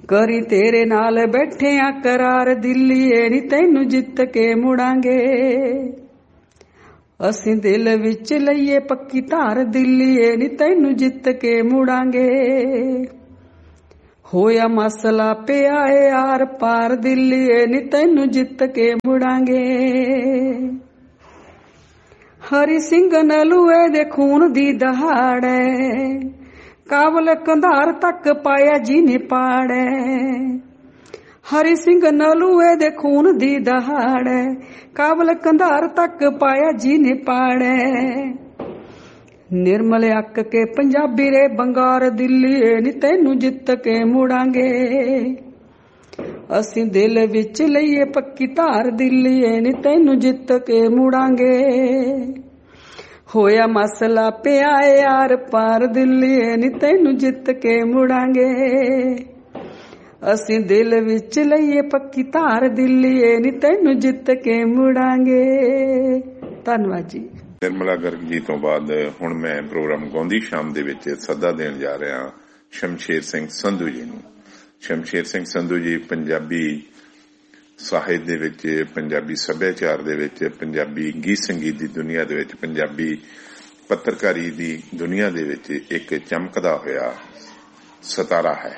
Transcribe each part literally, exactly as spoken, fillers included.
ਕਰੀ ਤੇਰੇ ਨਾਲ ਬੈਠਿਆਂ ਕਰਾਰ ਦਿੱਲੀਏ ਨੀ ਤੈਨੂੰ ਜਿੱਤ ਕੇ ਮੁੜਾਂਗੇ। ਅਸੀਂ ਦਿਲ ਵਿੱਚ ਲਈਏ ਪੱਕੀ ਧਾਰ ਦਿੱਲੀਏ ਨੀ ਤੈਨੂੰ ਜਿੱਤ ਕੇ ਮੁੜਾਂਗੇ। ਹੋਇਆ ਮਸਲਾ ਪਿਆ ਏ ਆਰ ਪਾਰ ਦਿੱਲੀਏ ਨੀ ਤੈਨੂੰ ਜਿੱਤ ਕੇ ਮੁੜਾਂਗੇ। ਹਰੀ ਸਿੰਘ ਨਲੂਏ ਦੇ ਖੂਨ ਦੀ ਦਹਾੜੈ ਕਾਬਲ ਕੰਧਾਰ ਤੱਕ ਪਾਇਆ ਜਿਹਨੇ ਪਾੜੈ। ਹਰੀ ਸਿੰਘ ਨਲੂਏ ਦੇ ਖੂਨ ਦੀ ਦਹਾੜੈ ਕਾਬਲ ਕੰਧਾਰ ਤੱਕ ਪਾਇਆ ਜਿਹਨੇ ਪਾੜੈ। ਨਿਰਮਲ ਅੱਕ ਕੇ ਪੰਜਾਬੀ ਰੇ ਬੰਗਾਰ ਦਿੱਲੀਏ ਨੀ ਤੈਨੂੰ ਜਿੱਤ ਕੇ ਮੁੜਾਂਗੇ। ਅਸੀਂ ਦਿਲ ਵਿੱਚ ਲਈਏ ਪੱਕੀ ਧਾਰ ਦਿੱਲੀਏ ਨੀ ਤੈਨੂੰ ਜਿੱਤ ਕੇ ਮੁੜਾਂਗੇ। ਹੋਇਆ ਮਸਲਾ ਪਿਆ ਏ ਆਰ ਪਾਰ ਦਿੱਲੀਏ ਨੀ ਤੈਨੂੰ ਜਿੱਤ ਕੇ ਮੁੜਾਂਗੇ। ਅਸੀਂ ਦਿਲ ਵਿੱਚ ਲਈਏ ਪੱਕੀ ਧਾਰ ਦਿੱਲੀਏ ਨੀ ਤੈਨੂੰ ਜਿੱਤ ਕੇ ਮੁੜਾਂਗੇ। ਧੰਨਵਾਦ ਜੀ। ਨਿਰਮਲਾ ਗਰਗ ਜੀ ਤੋਂ ਬਾਅਦ ਹੁਣ ਮੈਂ ਪ੍ਰੋਗਰਾਮ ਗਾਉਂਦੀ ਸ਼ਾਮ ਦੇ ਵਿੱਚ ਸੱਦਾ ਦੇਣ ਜਾ ਰਿਹਾ ਸ਼ਮਸ਼ੇਰ ਸਿੰਘ ਸੰਧੂ ਜੀ ਨੂੰ। ਸ਼ਮਸ਼ੇਰ ਸਿੰਘ ਸੰਧੂ ਜੀ ਪੰਜਾਬੀ ਸਾਹਿਤ ਦੇ ਵਿੱਚ, ਪੰਜਾਬੀ ਸੱਭਿਆਚਾਰ ਦੇ ਵਿੱਚ, ਪੰਜਾਬੀ ਗੀਤ ਸੰਗੀਤ ਦੀ ਦੁਨੀਆ ਦੇ ਵਿੱਚ, ਪੰਜਾਬੀ ਪੱਤਰਕਾਰੀ ਦੀ ਦੁਨੀਆ ਦੇ ਵਿੱਚ ਇੱਕ ਚਮਕਦਾ ਹੋਇਆ ਸਿਤਾਰਾ ਹੈ।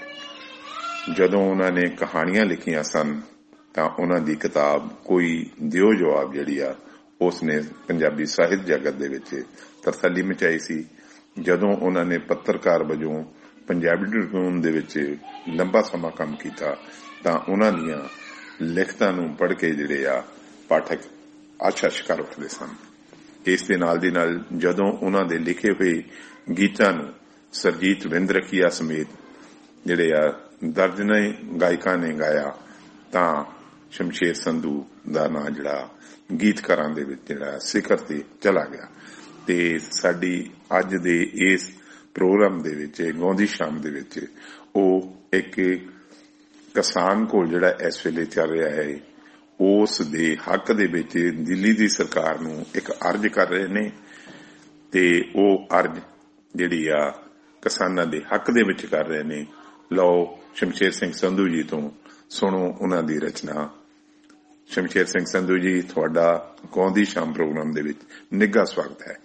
ਜਦੋਂ ਉਹਨਾਂ ਨੇ ਕਹਾਣੀਆਂ ਲਿਖੀਆਂ ਸਨ ਤਾਂ ਉਹਨਾਂ ਦੀ ਕਿਤਾਬ ਕੋਈ ਦਿਓ ਜਵਾਬ ਜਿਹੜੀ ਆ ਉਸਨੇ ਪੰਜਾਬੀ ਸਾਹਿਤ ਜਗਤ ਦੇ ਵਿੱਚ ਤਰਸੱਲੀ ਮਚਾਈ ਸੀ। ਜਦੋਂ ਉਹਨਾਂ ਨੇ ਪੱਤਰਕਾਰ ਵਜੋਂ ਪੰਜਾਬੀ ਟ੍ਰਿਬਿਊਨ ਦੇ ਵਿੱਚ ਲੰਬਾ ਸਮਾਂ ਕੰਮ ਕੀਤਾ ਤਾਂ ਉਹਨਾਂ ਦੀਆਂ ਲਿਖਤਾਂ ਨੂੰ ਪੜ੍ਹ ਕੇ ਜਿਹੜੇ ਆ ਪਾਠਕ ਆਸ਼ਾ ਸ਼ਿਕਾਰ ਉੱਠਦੇ ਸਨ। ਇਸ ਦੇ ਨਾਲ ਦੀ ਨਾਲ ਜਦੋਂ ਉਹਨਾਂ ਦੇ ਲਿਖੇ ਹੋਏ ਗੀਤਾਂ ਨੂੰ ਸਰਜੀਤ ਵਿੰਦਰਖੀਆ ਸਮੇਤ ਜਿਹੜੇ ਆ ਦਰਜਨਾਂ ਗਾਇਕਾਂ ਨੇ ਗਾਇਆ ਤਾਂ ਸ਼ਮਸ਼ੇਰ ਸੰਧੂ ਦਾ ਨਾਂ ਜਿਹੜਾ ਗੀਤਕਾਰਾਂ ਦੇ ਵਿੱਚ ਜਿਹੜਾ ਸਿਖਰ ਤੇ ਚਲਾ ਗਿਆ। ਤੇ ਸਾਡੀ ਅੱਜ ਦੇ ਇਸ ਪ੍ਰੋਗਰਾਮ ਦੇ ਵਿੱਚ ਗਾਉਂਦੀ ਸ਼ਾਮ ਦੇ ਵਿੱਚ ਉਹ ਇੱਕ ਕਿਸਾਨ ਕੋਲ ਜਿਹੜਾ ਇਸ ਵੇਲੇ ਚੱਲ ਰਿਹਾ ਹੈ ਉਸ ਦੇ ਹੱਕ ਦੇ ਵਿੱਚ ਦਿੱਲੀ ਦੀ ਸਰਕਾਰ ਨੂੰ ਇੱਕ ਅਰਜ਼ ਕਰ ਰਹੇ ਨੇ ਤੇ ਉਹ ਅਰਜ਼ ਜਿਹੜੀ ਆ ਕਿਸਾਨਾਂ ਦੇ ਹੱਕ ਦੇ ਵਿੱਚ ਕਰ ਰਹੇ ਨੇ। ਲਓ ਸ਼ਮਸ਼ੇਰ ਸਿੰਘ ਸੰਧੂ ਜੀ ਤੋਂ ਸੁਣੋ ਉਹਨਾਂ ਦੀ ਰਚਨਾ। ਸ਼ਮਸ਼ੇਰ ਸਿੰਘ ਸੰਧੂ ਜੀ, ਤੁਹਾਡਾ ਗਾਉਂਦੀ ਸ਼ਾਮ ਪ੍ਰੋਗਰਾਮ ਦੇ ਵਿੱਚ ਨਿੱਘਾ ਸਵਾਗਤ ਹੈ।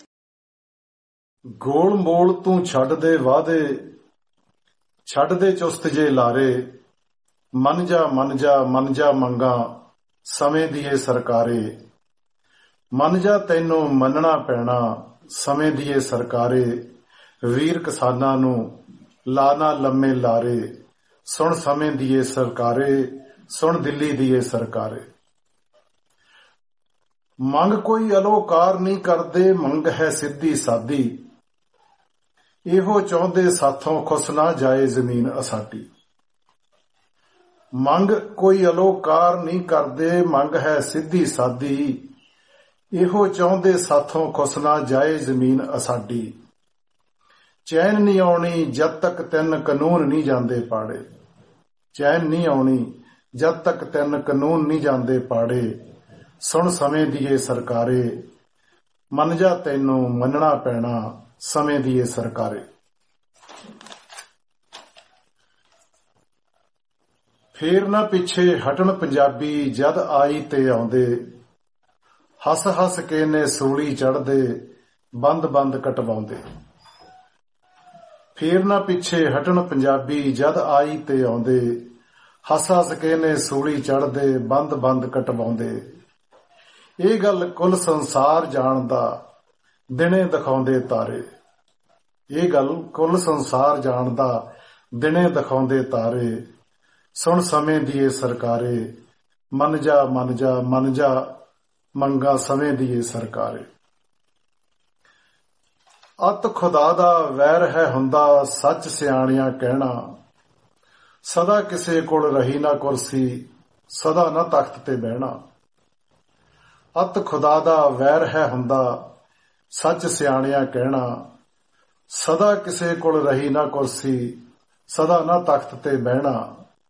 ਗੋਲ ਮੋਲ ਤੂੰ ਛੱਡ ਦੇ ਵਾਅਦੇ, ਛੱਡ ਦੇ ਚੁਸਤ ਜੇ ਲਾਰੇ, ਮੰਨ ਜਾ ਮੰਨ ਜਾ ਮੰਨ ਜਾ ਮੰਗਾਂ ਸਮੇਂ ਦੀਏ ਸਰਕਾਰੇ। ਮੰਨ ਜਾ ਤੈਨੂੰ ਮੰਨਣਾ ਪੈਣਾ ਸਮੇਂ ਦੀਏ ਸਰਕਾਰੇ। ਵੀਰ ਕਿਸਾਨਾਂ ਨੂੰ ਲਾਣਾ ਲੰਮੇ ਲਾਰੇ, ਸੁਣ ਸਮੇਂ ਦੀਏ ਸਰਕਾਰੇ, ਸੁਣ ਦਿੱਲੀ ਦੀਏ ਸਰਕਾਰੇ। ਮੰਗ ਕੋਈ ਅਲੋਕਾਰ ਨਹੀਂ ਕਰਦੇ, ਮੰਗ ਹੈ ਸਿੱਧੀ ਸਾਦੀ, ਇਹੋ ਚਾਹੁੰਦੇ ਸਾਥੋਂ ਖੁਸ ਨਾ ਜਾਏ ਜ਼ਮੀਨ ਅਸਾਡੀ। ਮੰਗ ਕੋਈ ਅਲੋਕਾਰ ਨਹੀਂ ਕਰਦੇ, ਮੰਗ ਹੈ ਸਿੱਧੀ ਸਾਦੀ, ਇਹੋ ਚਾਹੁੰਦੇ ਸਾਥੋਂ ਖੁਸ ਨਾ ਜਾਏ ਜ਼ਮੀਨ ਅਸਾਡੀ। ਚੈਨ ਨਹੀਂ ਆਉਣੀ ਜਦ ਤੱਕ ਤਿੰਨ ਕਾਨੂੰਨ ਨਹੀਂ ਜਾਂਦੇ ਪਾੜੇ, ਚੈਨ ਨਹੀਂ ਆਉਣੀ ਜਦ ਤੱਕ ਤਿੰਨ ਕਾਨੂੰਨ ਨਹੀਂ ਜਾਂਦੇ ਪਾੜੇ। ਸੁਣ ਸਮੇਂ ਦੀਏ ਸਰਕਾਰੇ, ਮੰਨ ਜਾ ਤੈਨੂੰ ਮੰਨਣਾ ਪੈਣਾ ਸਮੇਂ ਦੀਏ ਸਰਕਾਰੇ। ਫੇਰ ਨਾ ਪਿੱਛੇ ਹਟਣ ਪੰਜਾਬੀ ਜਦ ਆਈ ਤੇ ਆਉਂਦੇ, ਹੱਸ ਹੱਸ ਕੇ ਨੇ ਸੂਲੀ ਚੜ੍ਹਦੇ ਬੰਦ ਬੰਦ ਕਟਵਾਉਂਦੇ। ਫੇਰ ਨਾ ਪਿੱਛੇ ਹਟਣ ਪੰਜਾਬੀ ਜਦ ਆਈ ਤੇ ਆਉਂਦੇ, ਹੱਸ ਹੱਸ ਕੇ ਨੇ ਸੂਲੀ ਚੜ੍ਹਦੇ ਬੰਦ ਬੰਦ ਕਟਵਾਉਂਦੇ। ਇਹ ਗੱਲ ਕੁੱਲ ਸੰਸਾਰ ਜਾਣਦਾ ਦਿਨੇ ਦਿਖਾਉਂਦੇ ਤਾਰੇ, ਇਹ ਗੱਲ ਕੁੱਲ ਸੰਸਾਰ ਜਾਣਦਾ ਦਿਨੇ ਦਿਖਾਉਂਦੇ ਤਾਰੇ। ਸੁਣ ਸਮੇਂ ਦੀਏ ਸਰਕਾਰੇ, ਮੰਨ ਜਾ ਮੰਨ ਜਾ ਮੰਨ ਜਾ ਮੰਗਾ ਸਮੇਂ ਦੀਏ ਸਰਕਾਰੇ। ਅਤ ਖੁਦਾ ਦਾ ਵੈਰ ਹੈ ਹੁੰਦਾ ਸੱਚ ਸਿਆਣਿਆਂ ਕਹਿਣਾ, ਸਦਾ ਕਿਸੇ ਕੋਲ ਰਹੀ ਨਾ ਕੁਰਸੀ, ਸਦਾ ਨਾ ਤਖਤ ਤੇ ਬਹਿਣਾ। ਅਤ ਖੁਦਾ ਦਾ ਵੈਰ ਹੈ ਹੁੰਦਾ ਸੱਚ ਸਿਆਣਿਆਂ ਕਹਿਣਾ, ਸਦਾ ਕਿਸੇ ਕੋਲ ਰਹੀ ਨਾ ਕੁਰਸੀ, ਸਦਾ ਨਾ ਤਖਤ ਤੇ ਬਹਿਣਾ।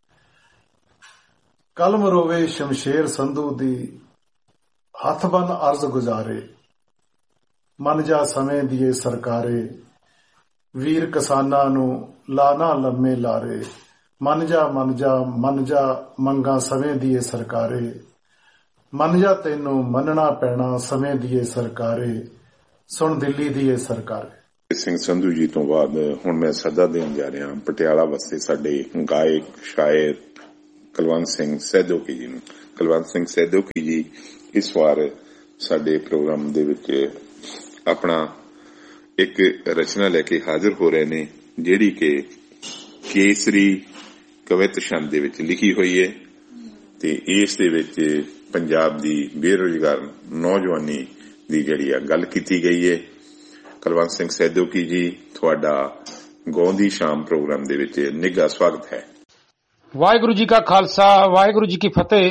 ਕਲਮ ਰੋਵੇ ਸ਼ਮਸ਼ੇਰ ਸੰਧੂ ਦੀ, ਹੱਥ ਬੰਨ ਅਰਜ਼ ਗੁਜ਼ਾਰੇ, ਮੰਨ ਜਾ ਸਮੇਂ ਦੀਏ ਸਰਕਾਰੇ। ਵੀਰ ਕਿਸਾਨਾਂ ਨੂੰ ਲਾਣਾ ਲੰਮੇ ਲਾਰੇ, ਮੰਨ ਜਾ ਮੰਨ ਜਾ ਮੰਨ ਜਾ ਮੰਗਾਂ ਸਮੇਂ ਦੀ ਏ ਸਰਕਾਰੇ, ਮੰਨ ਜਾ ਤੈਨੂੰ ਮੰਨਣਾ ਪੈਣਾ ਸਮੇਂ ਦੀ ਏ ਸਰਕਾਰੇ, ਸੁਣ ਦਿੱਲੀ ਦੀ ਏ ਸਰਕਾਰੇ। ਸਿੰਘ ਸੰਧੂ ਜੀ ਤੋਂ ਬਾਅਦ ਹੁਣ ਮੈਂ ਸੱਦਾ ਦੇਣ ਜਾ ਰਿਹਾ ਪਟਿਆਲਾ ਵਾਸਤੇ ਸਾਡੇ ਗਾਇਕ ਸ਼ਾਇਰ ਕੁਲਵੰਤ ਸਿੰਘ ਸੈਦੋਕੀ ਜੀ ਨੂੰ। ਕੁਲਵੰਤ ਸਿੰਘ ਸੈਦੋਕੀ ਜੀ ਇਸ ਵਾਰ ਸਾਡੇ ਪ੍ਰੋਗਰਾਮ ਦੇ ਵਿੱਚ ਆਪਣਾ ਇੱਕ ਰਚਨਾ ਲੈ ਕੇ ਹਾਜ਼ਰ ਹੋ ਰਹੇ ਨੇ, ਜਿਹੜੀ ਕਿ ਕੇਸਰੀ ਕਵਿਤ ਛੰਦ ਦੇ ਵਿੱਚ ਲਿਖੀ ਹੋਈ ਹੈ ਤੇ ਇਸ ਦੇ ਵਿੱਚ ਪੰਜਾਬ ਦੀ ਬੇਰੁਜ਼ਗਾਰ ਨੌਜਵਾਨੀ ਦੀ ਜਿਹੜੀ ਆ ਗੱਲ ਕੀਤੀ ਗਈ ਹੈ। ਕੁਲਵੰਤ ਸਿੰਘ ਸੈਦੋਕੀ ਜੀ, ਤੁਹਾਡਾ ਗਾਉਂਦੀ ਸ਼ਾਮ ਪ੍ਰੋਗਰਾਮ ਦੇ ਵਿੱਚ ਨਿੱਘਾ ਸਵਾਗਤ ਹੈ। ਵਾਹਿਗੁਰੂ ਜੀ ਕਾ ਖਾਲਸਾ, ਵਾਹਿਗੁਰੂ ਜੀ ਕੀ ਫਤਿਹ।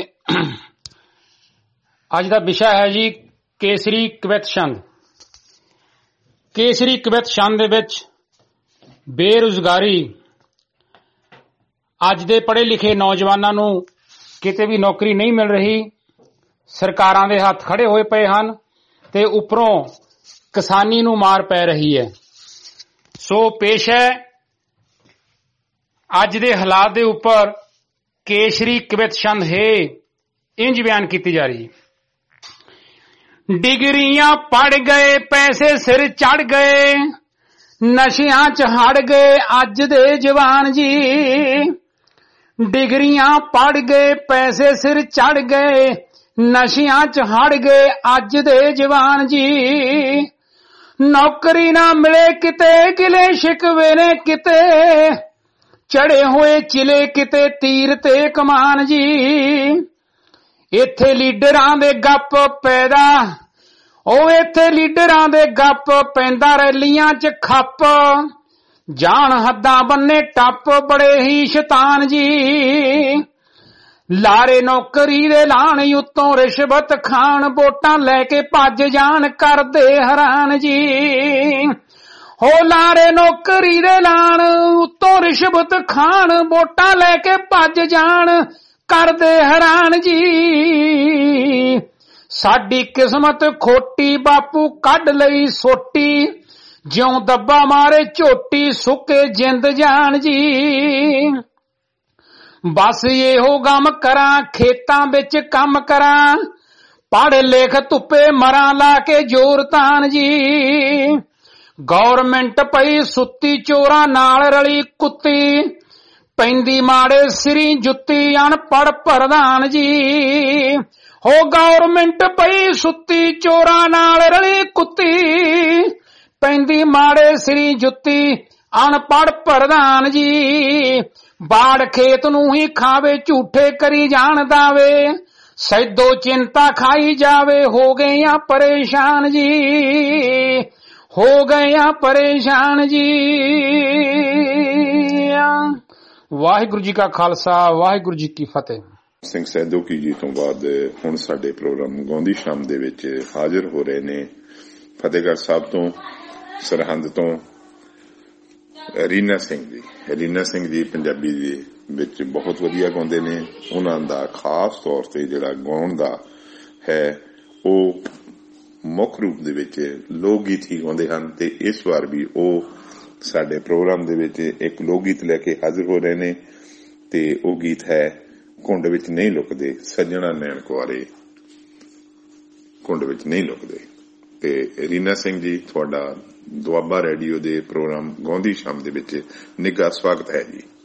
ਅੱਜ ਦਾ ਵਿਸ਼ਾ ਹੈ ਜੀ ਕੇਸਰੀ ਕਵਿਤ ਛੰਦ। ਕੇਸਰੀ ਕਵਿਤ ਛੰਦ ਦੇ ਵਿੱਚ ਬੇਰੁਜ਼ਗਾਰੀ, ਅੱਜ ਦੇ ਪੜ੍ਹੇ ਲਿਖੇ ਨੌਜਵਾਨਾਂ ਨੂੰ ਕਿਤੇ ਵੀ ਨੌਕਰੀ ਨਹੀਂ ਮਿਲ ਰਹੀ, ਸਰਕਾਰਾਂ ਦੇ ਹੱਥ ਖੜੇ ਹੋਏ ਪਏ ਹਨ ਤੇ ਉੱਪਰੋਂ ਕਿਸਾਨੀ ਨੂੰ ਮਾਰ ਪੈ ਰਹੀ ਹੈ। ਸੋ ਪੇਸ਼ ਹੈ ਅੱਜ ਦੇ ਹਾਲਾਤ ਦੇ ਉੱਪਰ ਕੇਸਰੀ ਕਵਿਤ ਛੰਦ ਹੈ, ਇੰਜ ਬਿਆਨ ਕੀਤੀ ਜਾ ਰਹੀ ਹੈ। ਡਿਗਰੀਆਂ ਪੜ ਗਏ, ਪੈਸੇ ਸਿਰ ਚੜ ਗਏ, ਨਸ਼ਿਆਂ ਚ ਹੜ ਗਏ ਅੱਜ ਦੇ ਜਵਾਨ ਜੀ। ਡਿਗਰੀਆਂ ਪੜ ਗਏ, ਪੈਸੇ ਸਿਰ ਚੜ ਗਏ, ਨਸ਼ਿਆਂ ਚ ਹੜ ਗਏ ਅੱਜ ਦੇ ਜਵਾਨ ਜੀ। ਨੌਕਰੀ ਨਾ ਮਿਲੇ ਕਿਤੇ, ਗਿਲੇ ਸ਼ਿਕਵੇ ਨੇ ਕਿਤੇ, ਚੜੇ ਹੋਏ ਚਿਲੇ ਕਿਤੇ ਤੀਰ ਤੇ ਕਮਾਨ ਜੀ। ਇੱਥੇ ਲੀਡਰਾਂ ਦੇ ਗੱਪ ਪੈਦਾ, ਉਹ ਇੱਥੇ ਲੀਡਰਾਂ ਦੇ ਗੱਪ ਪੈਂਦਾ, ਰੈਲੀਆਂ ਚ ਖੱਪ, ਜਾਣ ਹੱਦਾਂ ਬੰਨੇ ਟੱਪ, ਬੜੇ ਹੀ ਸ਼ੈਤਾਨ ਜੀ। ਲਾਰੇ ਨੌਕਰੀ ਦੇ ਲਾਣ, ਉੱਤੋਂ ਰਿਸ਼ਵਤ ਖਾਣ, ਵੋਟਾਂ ਲੈ ਕੇ ਭੱਜ ਜਾਣ, ਕਰਦੇ ਹੈਰਾਨ ਜੀ। ਹੋ ਲਾਰੇ ਨੌਕਰੀ ਦੇ ਲਾਣ, ਉੱਤੋਂ ਰਿਸ਼ਵਤ ਖਾਣ, ਵੋਟਾਂ ਲੈ ਕੇ ਭੱਜ ਜਾਣ, ਕਰਦੇ ਹੈਰਾਨ ਜੀ। ਸਾਡੀ ਕਿਸਮਤ ਖੋਟੀ, ਬਾਪੂ ਕੱਢ ਲਈ ਸੋਟੀ, ਜਿਉਂ ਦੱਬਾ ਮਾਰੇ ਝੋਟੀ, ਸੁੱਕੇ ਜਿੰਦ ਜਾਣ ਜੀ। ਬਸ ਇਹੋ ਗਮ ਕਰਾਂ, ਖੇਤਾਂ ਵਿੱਚ ਕੰਮ ਕਰਾਂ, ਪੜ੍ਹ ਲਿਖ ਧੁੱਪੇ ਮਰਾਂ, ਲਾ ਕੇ ਜ਼ੋਰ ਤਾਨ ਜੀ। ਗੌਰਮੈਂਟ ਪਈ ਸੁੱਤੀ, ਚੋਰਾਂ ਨਾਲ ਰਲੀ ਕੁੱਤੀ, ਪੈਂਦੀ ਮਾੜੇ ਸਿਰੀ ਜੁੱਤੀ, ਅਨਪੜ੍ਹ ਪ੍ਰਧਾਨ ਜੀ। ਹੋ ਗੌਰਮੈਂਟ ਪਈ ਸੁੱਤੀ, ਚੋਰਾਂ ਨਾਲ ਰਲੀ ਕੁੱਤੀ, ਪੈਂਦੀ ਮਾੜੇ ਸਿਰੀ ਜੁੱਤੀ, ਅਨਪੜ੍ਹ ਪ੍ਰਧਾਨ ਜੀ। ਬਾੜ ਖੇਤ ਨੂੰ ਹੀ ਖਾਵੇ, ਝੂਠੇ ਕਰੀ ਜਾਣ ਦਾਵੇ, ਸੈਦੋ ਚਿੰਤਾ ਖਾਈ ਜਾਵੇ, ਹੋ ਗਈਆਂ ਪਰੇਸ਼ਾਨ ਜੀ, ਹੋ ਗਈਆਂ ਪਰੇਸ਼ਾਨ ਜੀ। ਵਾਹਿਗੁਰੂ ਜੀ ਕਾ ਖਾਲਸਾ, ਵਾਹਿਗੁਰੂ ਜੀ ਕੀ ਫਤਿਹ। ਸਿੰਘ ਸੈਦੋਕੀ ਜੀ ਤੋਂ ਬਾਅਦ ਹੁਣ ਸਾਡੇ ਪ੍ਰੋਗਰਾਮ ਗਾਉਂਦੀ ਸ਼ਾਮ ਦੇ ਵਿੱਚ ਹਾਜ਼ਰ ਹੋ ਰਹੇ ਨੇ ਫਤਿਹਗੜ੍ਹ ਸਾਹਿਬ ਤੋਂ, ਸਰਹੰਦ ਤੋਂ ਰੀਨਾ ਸਿੰਘ ਜੀ। ਰੀਨਾ ਸਿੰਘ ਜੀ ਪੰਜਾਬੀ ਦੇ ਵਿੱਚ ਬਹੁਤ ਵਧੀਆ ਗਾਉਂਦੇ ਨੇ। ਉਹਨਾਂ ਦਾ ਖਾਸ ਤੌਰ ਤੇ ਜਿਹੜਾ ਗਾਉਣ ਦਾ ਹੈ ਉਹ ਮੁੱਖ ਰੂਪ ਦੇ ਵਿੱਚ ਲੋਕ ਗੀਤ ਹੀ ਗਾਉਂਦੇ ਹਨ ਤੇ ਇਸ ਵਾਰ ਵੀ ਉਹ ਸਾਡੇ ਪ੍ਰੋਗਰਾਮ ਦੇ ਵਿੱਚ ਇੱਕ ਲੋਕ ਗੀਤ ਲੈ ਕੇ ਹਾਜ਼ਰ ਹੋ ਰਹੇ ਨੇ ਤੇ ਉਹ ਗੀਤ ਹੈ ਘੁੰਡ ਵਿੱਚ ਨਹੀਂ ਲੁਕਦੇ, ਸੱਜਣਾ ਨੈਣ ਕੁਆਰੇ ਘੁੰਡ ਵਿੱਚ ਨਹੀਂ ਲੁਕਦੇ। ਤੇ ਰੀਨਾ ਸਿੰਘ ਜੀ, ਤੁਹਾਡਾ ਦੁਆਬਾ ਰੇਡੀਓ ਦੇ ਪ੍ਰੋਗਰਾਮ ਗਾਉਂਦੀ ਸ਼ਾਮ ਦੇ ਵਿੱਚ ਨਿੱਘਾ ਸਵਾਗਤ ਹੈ ਜੀ।